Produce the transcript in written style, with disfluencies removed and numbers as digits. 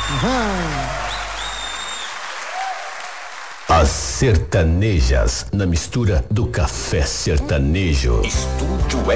As sertanejas na mistura do café sertanejo. Estúdio